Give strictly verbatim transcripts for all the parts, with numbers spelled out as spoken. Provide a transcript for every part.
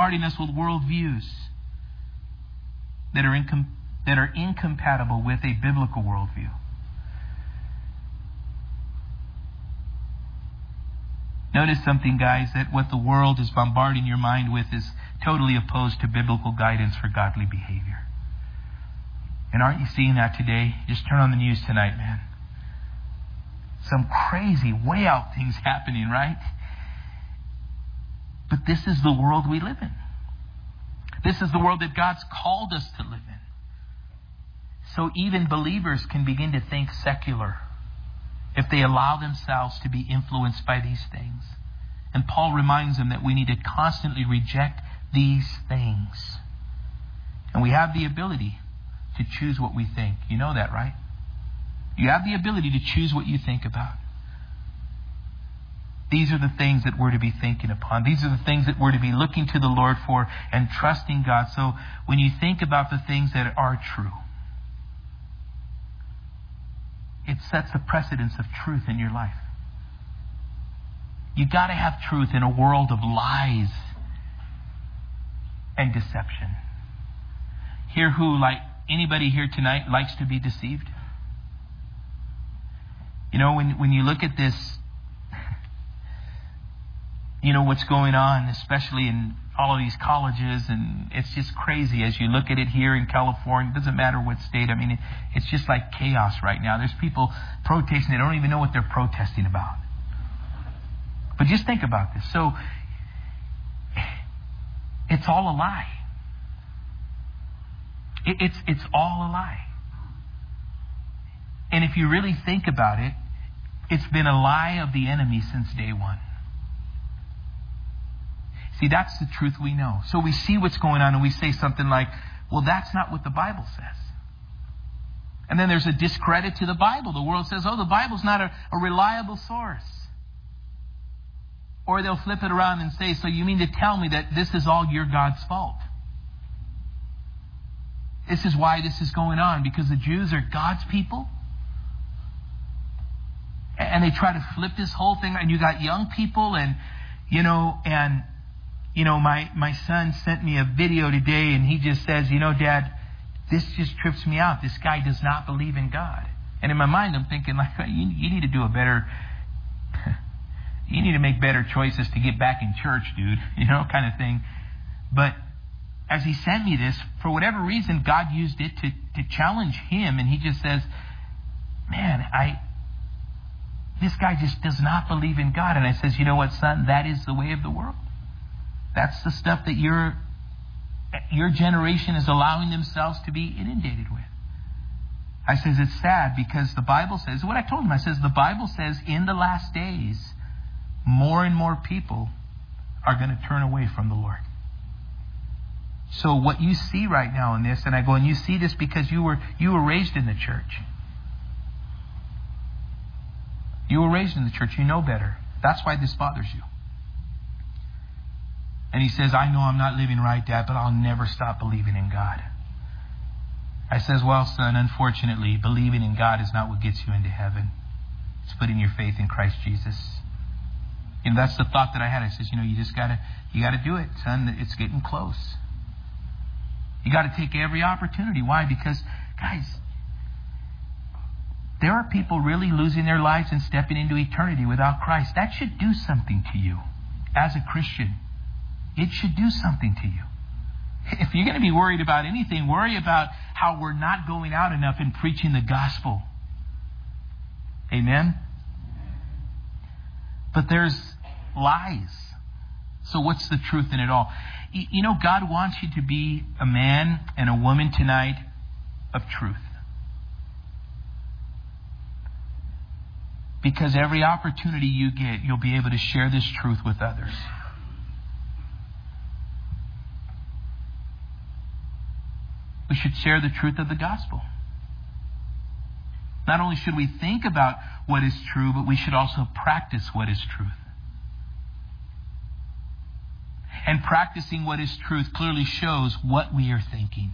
bombarding us with worldviews that are, incom- that are incompatible with a biblical worldview. Notice something, guys, that what the world is bombarding your mind with is totally opposed to biblical guidance for godly behavior. And aren't you seeing that today? Just turn on the news tonight, man. Some crazy, way out things happening, right? But this is the world we live in. This is the world that God's called us to live in. So even believers can begin to think secular if they allow themselves to be influenced by these things. And Paul reminds them that we need to constantly reject these things. And we have the ability to choose what we think. You know that, right? You have the ability to choose what you think about. These are the things that we're to be thinking upon. These are the things that we're to be looking to the Lord for and trusting God. So when you think about the things that are true, it sets a precedence of truth in your life. You got to have truth in a world of lies and deception. Here who, like anybody here tonight, likes to be deceived? You know, when, when you look at this, you know, what's going on, especially in all of these colleges, and it's just crazy as you look at it here in California. It doesn't matter what state. I mean, it, it's just like chaos right now. There's people protesting. They don't even know what they're protesting about. But just think about this. So, it's all a lie. It, it's, it's all a lie. And if you really think about it, it's been a lie of the enemy since day one. See, that's the truth we know. So we see what's going on and we say something like, well, that's not what the Bible says. And then there's a discredit to the Bible. The world says, oh, the Bible's not a, a reliable source. Or they'll flip it around and say, so you mean to tell me that this is all your God's fault? This is why this is going on, because the Jews are God's people? And they try to flip this whole thing. And you got young people and, you know, and... You know, my, my son sent me a video today and he just says, you know, Dad, this just trips me out. This guy does not believe in God. And in my mind, I'm thinking, like, you, you need to do a better, you need to make better choices to get back in church, dude, you know, kind of thing. But as he sent me this, for whatever reason, God used it to, to challenge him. And he just says, man, I, this guy just does not believe in God. And I says, you know what, son, that is the way of the world. That's the stuff that your your generation is allowing themselves to be inundated with. I says it's sad because the Bible says, what I told him, I says the Bible says in the last days, more and more people are going to turn away from the Lord. So what you see right now in this, and I go, and you see this because you were you were raised in the church. You were raised in the church. You know better. That's why this bothers you. And he says, I know I'm not living right, Dad, but I'll never stop believing in God. I says, well, son, unfortunately, believing in God is not what gets you into heaven. It's putting your faith in Christ Jesus. And that's the thought that I had. I says, you know, you just gotta, you gotta do it, son. It's getting close. You gotta take every opportunity. Why? Because, guys, there are people really losing their lives and stepping into eternity without Christ. That should do something to you as a Christian. It should do something to you. If you're going to be worried about anything, worry about how we're not going out enough and preaching the gospel. Amen? But there's lies. So what's the truth in it all? You know, God wants you to be a man and a woman tonight of truth. Because every opportunity you get, you'll be able to share this truth with others. We should share the truth of the gospel. Not only should we think about what is true, but we should also practice what is truth. And practicing what is truth clearly shows what we are thinking.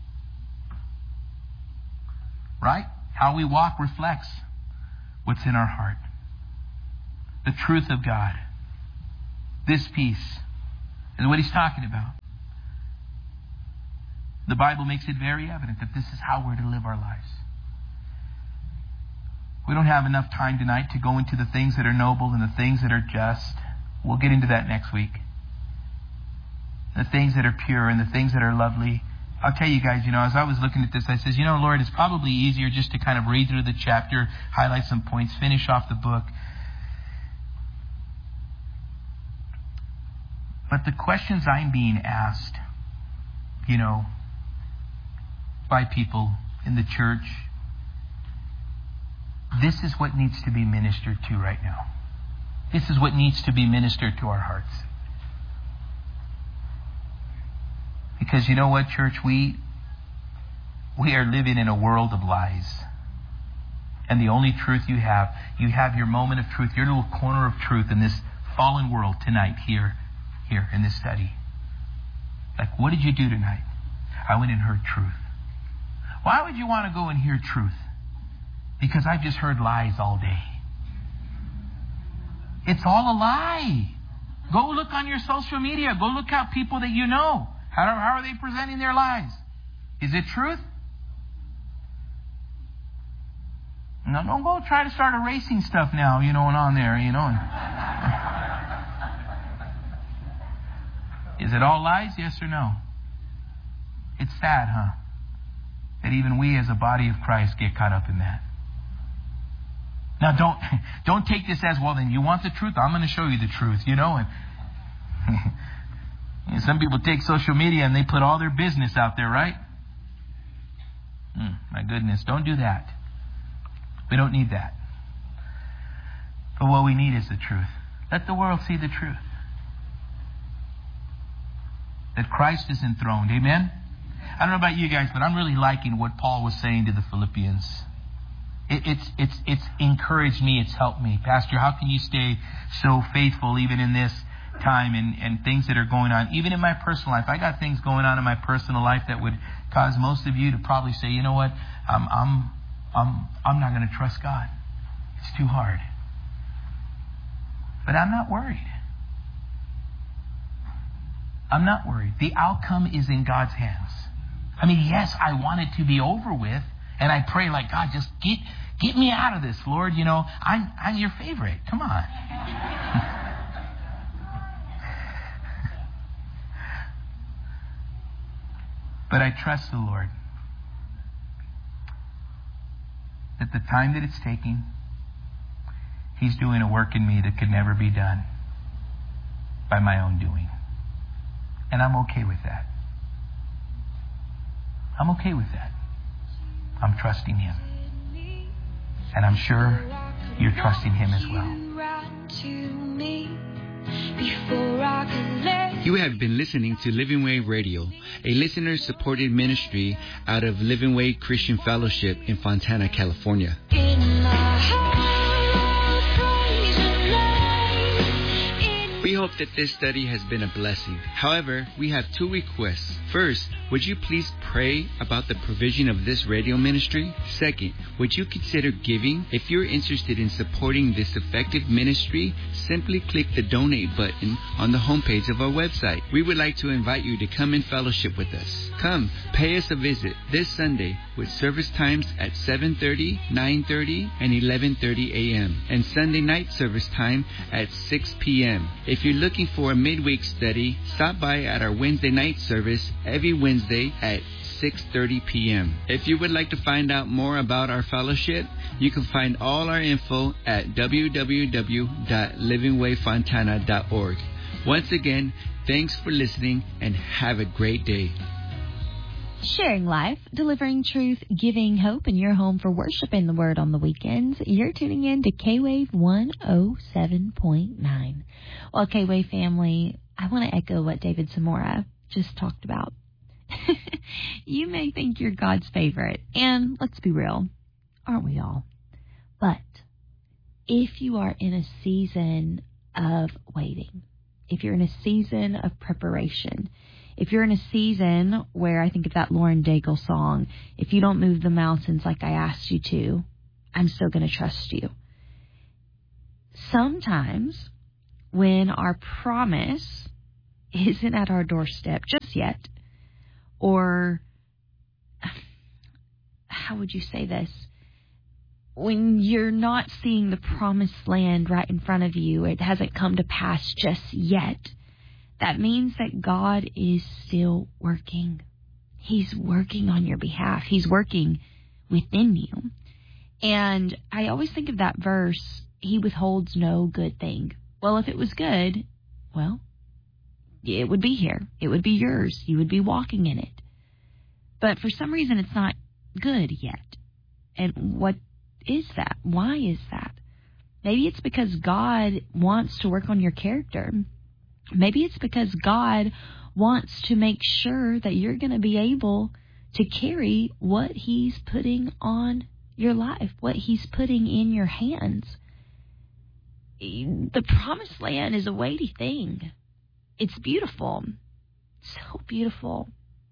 Right? How we walk reflects what's in our heart. The truth of God. This peace is what he's talking about. The Bible makes it very evident that this is how we're to live our lives. We don't have enough time tonight to go into the things that are noble and the things that are just. We'll get into that next week. The things that are pure and the things that are lovely. I'll tell you guys, you know, as I was looking at this, I says, you know, Lord, it's probably easier just to kind of read through the chapter, highlight some points, finish off the book. But the questions I'm being asked, you know, by people in the church, this is what needs to be ministered to right now. This is what needs to be ministered to our hearts. Because you know what, church? We, we are living in a world of lies. And the only truth you have, you have your moment of truth, your little corner of truth in this fallen world tonight here, here in this study. Like, what did you do tonight? I went and heard truth. Why would you want to go and hear truth? Because I've just heard lies all day. It's all a lie. Go look on your social media. Go look at people that you know. How, how are they presenting their lives? Is it truth? No, don't go try to start erasing stuff now, you know, and on there, you know. And is it all lies? Yes or no? It's sad, huh? That even we as a body of Christ get caught up in that. Now, don't don't take this as, well, then you want the truth? I'm going to show you the truth, you know. And, and some people take social media and they put all their business out there, right? Hmm, my goodness, don't do that. We don't need that. But what we need is the truth. Let the world see the truth. That Christ is enthroned. Amen? I don't know about you guys, but I'm really liking what Paul was saying to the Philippians. It, it's it's it's encouraged me. It's helped me. Pastor, how can you stay so faithful even in this time and, and things that are going on? Even in my personal life. I got things going on in my personal life that would cause most of you to probably say, you know what, I'm I'm I'm I'm not going to trust God. It's too hard. But I'm not worried. I'm not worried. The outcome is in God's hands. I mean, yes, I want it to be over with. And I pray like, God, just get get me out of this, Lord. You know, I'm I'm your favorite. Come on. But I trust the Lord that the time that it's taking, He's doing a work in me that could never be done by my own doing. And I'm okay with that. I'm okay with that. I'm trusting Him. And I'm sure you're trusting Him as well. You have been listening to Living Way Radio, a listener-supported ministry out of Living Way Christian Fellowship in Fontana, California. We hope that this study has been a blessing. However, we have two requests. First, would you please pray about the provision of this radio ministry? Second, would you consider giving? If you're interested in supporting this effective ministry, simply click the donate button on the homepage of our website. We would like to invite you to come and fellowship with us. Come, pay us a visit this Sunday with service times at seven thirty, nine thirty, and eleven thirty a.m. and Sunday night service time at six p.m. If you're looking for a midweek study, stop by at our Wednesday night service every Wednesday at six thirty p.m. If you would like to find out more about our fellowship, you can find all our info at w w w dot living way fontana dot org. Once again, thanks for listening and have a great day. Sharing life, delivering truth, giving hope, and your home for worshiping the Word on the weekends. You're tuning in to K-Wave one oh seven point nine. Well, K-Wave family, I want to echo what David Zamora just talked about. You may think you're God's favorite, and let's be real, aren't we all? But if you are in a season of waiting, if you're in a season of preparation, if you're in a season where I think of that Lauren Daigle song, if you don't move the mountains like I asked you to, I'm still going to trust you. Sometimes when our promise isn't at our doorstep just yet, or how would you say this? When you're not seeing the promised land right in front of you, it hasn't come to pass just yet, that means that God is still working. He's working on your behalf. He's working within you. And I always think of that verse, he withholds no good thing. Well, if it was good, well, it would be here. It would be yours. You would be walking in it. But for some reason, it's not good yet. And what is that? Why is that? Maybe it's because God wants to work on your character. Maybe it's because God wants to make sure that you're going to be able to carry what he's putting on your life, what he's putting in your hands. The promised land is a weighty thing. It's beautiful, so beautiful.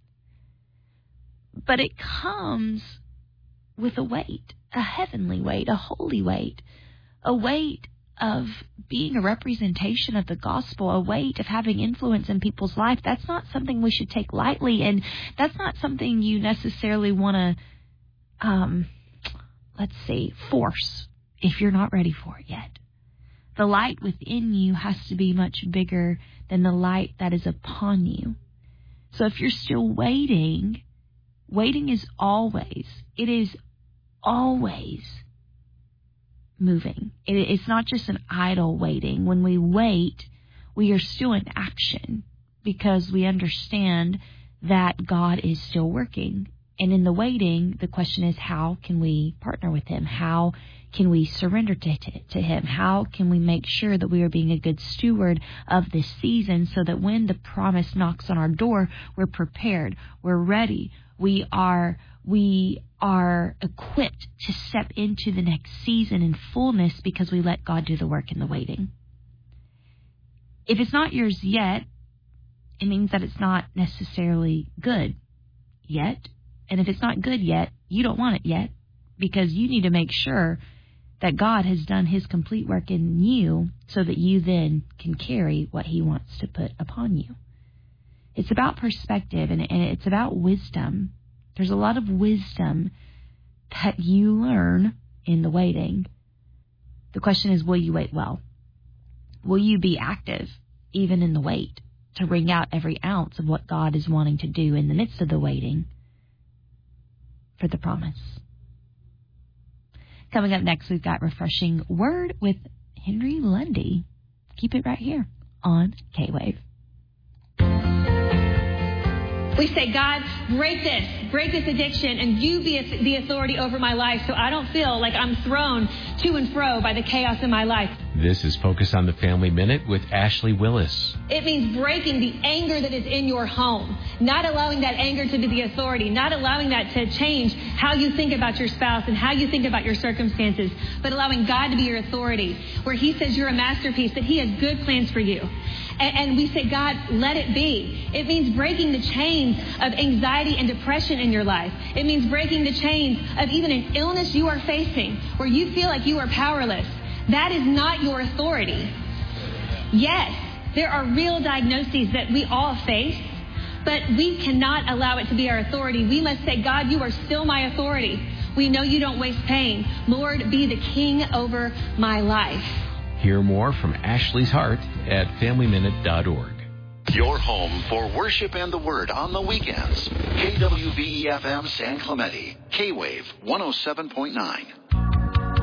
But it comes with a weight, a heavenly weight, a holy weight, a weight of being a representation of the gospel, a weight of having influence in people's life. That's not something we should take lightly, and that's not something you necessarily want to, um, let's see, force if you're not ready for it yet. The light within you has to be much bigger than the light that is upon you. So if you're still waiting, waiting is always, it is always moving. It, it's not just an idle waiting. When we wait, we are still in action because we understand that God is still working. And in the waiting, the question is, how can we partner with him? How can we surrender to, to, to him? How can we make sure that we are being a good steward of this season so that when the promise knocks on our door, we're prepared, we're ready, we are we are equipped to step into the next season in fullness because we let God do the work in the waiting. If it's not yours yet, it means that it's not necessarily good yet. And if it's not good yet, you don't want it yet because you need to make sure that God has done his complete work in you so that you then can carry what he wants to put upon you. It's about perspective and it's about wisdom. There's a lot of wisdom that you learn in the waiting. The question is, will you wait well? Will you be active even in the wait to wring out every ounce of what God is wanting to do in the midst of the waiting for the promise? Coming up next, we've got Refreshing Word with Henry Lundy. Keep it right here on K-Wave. We say, God, break this, break this addiction, and you be the authority over my life so I don't feel like I'm thrown to and fro by the chaos in my life. This is Focus on the Family Minute with Ashley Willis. It means breaking the anger that is in your home, not allowing that anger to be the authority, not allowing that to change how you think about your spouse and how you think about your circumstances, but allowing God to be your authority, where he says you're a masterpiece, that he has good plans for you. And we say, God, let it be. It means breaking the chains of anxiety and depression in your life. It means breaking the chains of even an illness you are facing where you feel like you are powerless. That is not your authority. Yes, there are real diagnoses that we all face, but we cannot allow it to be our authority. We must say, God, you are still my authority. We know you don't waste pain. Lord, be the king over my life. Hear more from Ashley's heart at family minute dot org. Your home for worship and the word on the weekends. K W V E F M San Clemente. K-Wave one oh seven point nine.